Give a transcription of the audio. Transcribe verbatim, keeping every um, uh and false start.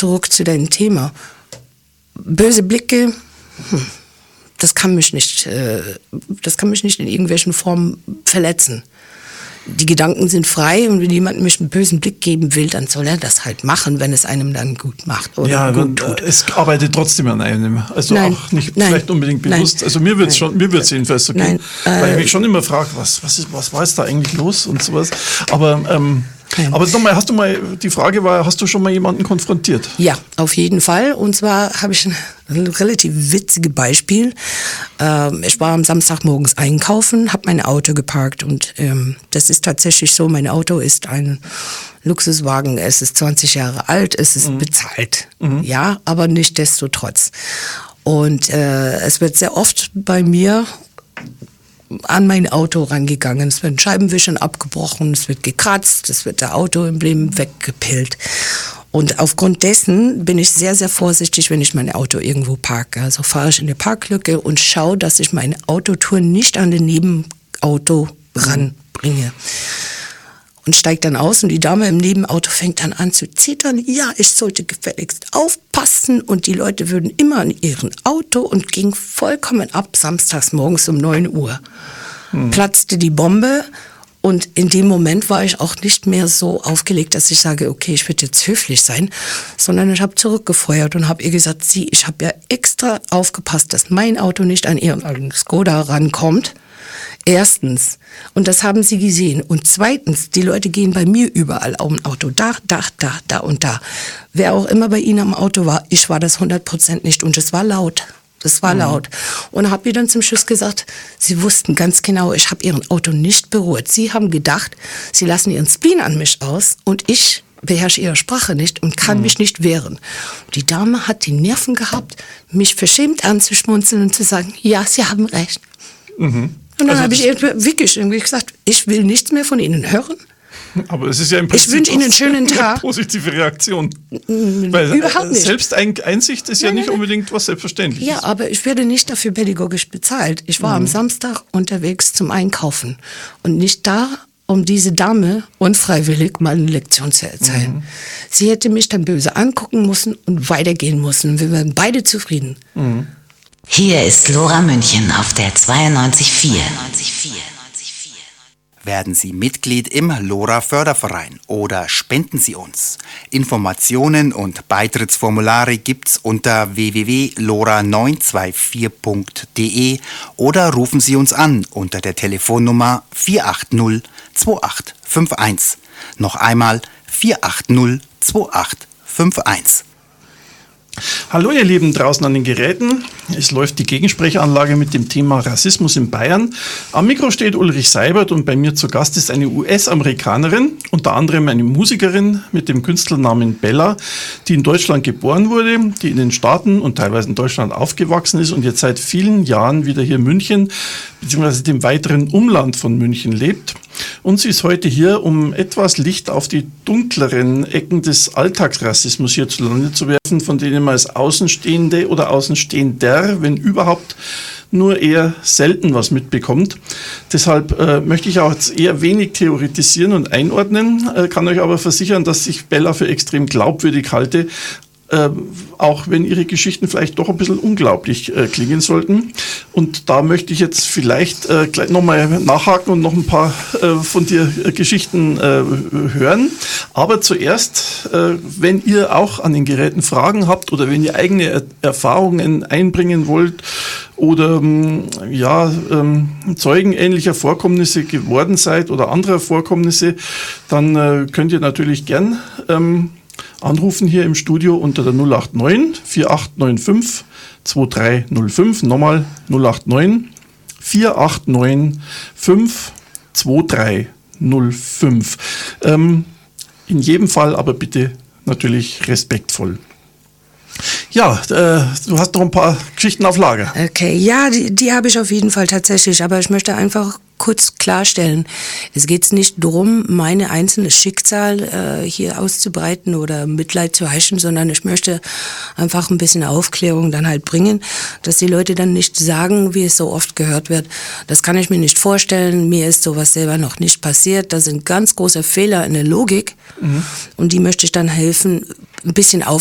zurück zu deinem Thema. Böse Blicke, hm, das kann mich nicht, äh, das kann mich nicht in irgendwelchen Formen verletzen. Die Gedanken sind frei und wenn jemand mich einen bösen Blick geben will, dann soll er das halt machen, wenn es einem dann gut macht oder ja, gut tut. Es arbeitet trotzdem an einem. Also nein, auch nicht nein, vielleicht unbedingt bewusst. Nein, also mir wird es nein, schon, mir wird es jedenfalls so gehen. Nein, weil ich äh, mich schon immer frage, was, was, ist, was war jetzt da eigentlich los und sowas. Aber, ähm, aber nochmal, hast du mal, die Frage war, hast du schon mal jemanden konfrontiert? Ja, auf jeden Fall. Und zwar habe ich ein, ein relativ witziges Beispiel. Ähm, ich war am Samstagmorgens einkaufen, habe mein Auto geparkt und ähm, das ist tatsächlich so, mein Auto ist ein Luxuswagen, es ist zwanzig Jahre alt, es ist mhm. bezahlt. Mhm. Ja, aber nichtsdestotrotz. Und äh, es wird sehr oft bei mir an mein Auto rangegangen. Es werden Scheibenwischern abgebrochen, es wird gekratzt, es wird der Autoemblem weggepillt. Und aufgrund dessen bin ich sehr, sehr vorsichtig, wenn ich mein Auto irgendwo parke. Also fahre ich in die Parklücke und schaue, dass ich meine Autotour nicht an den Nebenauto ranbringe. Und steigt dann aus und die Dame im Nebenauto fängt dann an zu zittern. Ja, ich sollte gefälligst aufpassen. Und die Leute würden immer in ihrem Auto und ging vollkommen ab, samstags morgens um neun Uhr. Hm. Platzte die Bombe und in dem Moment war ich auch nicht mehr so aufgelegt, dass ich sage, okay, ich würde jetzt höflich sein, sondern ich habe zurückgefeuert und habe ihr gesagt, Sie, ich habe ja extra aufgepasst, dass mein Auto nicht an Ihren Skoda rankommt. Erstens, und das haben sie gesehen. Und zweitens, die Leute gehen bei mir überall auf dem Auto. Da, da, da, da und da. Wer auch immer bei ihnen am Auto war, ich war das hundert Prozent nicht. Und es war laut. Das war mhm. laut. Und habe ihr dann zum Schluss gesagt, sie wussten ganz genau, ich habe ihren Auto nicht berührt. Sie haben gedacht, sie lassen ihren Spleen an mich aus und ich beherrsche ihre Sprache nicht und kann mhm. mich nicht wehren. Die Dame hat die Nerven gehabt, mich verschämt anzuschmunzeln und zu sagen, ja, Sie haben recht. Mhm. Und dann also habe ich wirklich irgendwie gesagt, ich will nichts mehr von Ihnen hören. Aber es ist ja im Prinzip ich wünsche Ihnen einen schönen Tag. Eine positive Reaktion. Weil Überhaupt nicht. Selbsteinsicht ist nein, ja nicht nein, unbedingt was Selbstverständliches. Ja, aber ich werde nicht dafür pädagogisch bezahlt. Ich war mhm. am Samstag unterwegs zum Einkaufen und nicht da, um diese Dame unfreiwillig mal eine Lektion zu erzählen. Mhm. Sie hätte mich dann böse angucken müssen und weitergehen müssen. Wir wären beide zufrieden. Mhm. Hier ist Lora München auf der zweiundneunzig Komma vier. Werden Sie Mitglied im Lora Förderverein oder spenden Sie uns. Informationen und Beitrittsformulare gibt's unter w w w punkt lora neun zwei vier punkt d e oder rufen Sie uns an unter der Telefonnummer vier acht null zwei acht fünf eins. Noch einmal vier acht null zwei acht fünf eins. Hallo ihr Lieben draußen an den Geräten. Es läuft die Gegensprechanlage mit dem Thema Rassismus in Bayern. Am Mikro steht Ulrich Seibert und bei mir zu Gast ist eine U S-Amerikanerin, unter anderem eine Musikerin mit dem Künstlernamen Bella, die in Deutschland geboren wurde, die in den Staaten und teilweise in Deutschland aufgewachsen ist und jetzt seit vielen Jahren wieder hier in München bzw. dem weiteren Umland von München lebt. Und sie ist heute hier, um etwas Licht auf die dunkleren Ecken des Alltagsrassismus hierzulande zu werfen, von denen man als Außenstehende oder Außenstehender, wenn überhaupt, nur eher selten was mitbekommt. Deshalb äh, möchte ich auch jetzt eher wenig theoretisieren und einordnen, äh, kann euch aber versichern, dass ich Bella für extrem glaubwürdig halte, Äh, auch wenn ihre Geschichten vielleicht doch ein bisschen unglaublich äh, klingen sollten. Und da möchte ich jetzt vielleicht äh, gleich nochmal nachhaken und noch ein paar äh, von dir äh, Geschichten äh, hören. Aber zuerst, äh, wenn ihr auch an den Geräten Fragen habt oder wenn ihr eigene er- Erfahrungen einbringen wollt oder ähm, ja, ähm, Zeugen ähnlicher Vorkommnisse geworden seid oder anderer Vorkommnisse, dann äh, könnt ihr natürlich gern ähm, anrufen hier im Studio unter der null acht neun vier acht neun fünf zwei drei null fünf. Nochmal null acht neun vier acht neun fünf zwei drei null fünf. Ähm, in jedem Fall aber bitte natürlich respektvoll. Ja, äh, du hast noch ein paar Geschichten auf Lager. Okay, ja, die, die habe ich auf jeden Fall tatsächlich, aber ich möchte einfach kurz klarstellen, es geht nicht darum, meine einzelne Schicksal äh, hier auszubreiten oder Mitleid zu heischen, sondern ich möchte einfach ein bisschen Aufklärung dann halt bringen, dass die Leute dann nicht sagen, wie es so oft gehört wird, das kann ich mir nicht vorstellen, mir ist sowas selber noch nicht passiert, da sind ganz große Fehler in der Logik mhm. und die möchte ich dann helfen, ein bisschen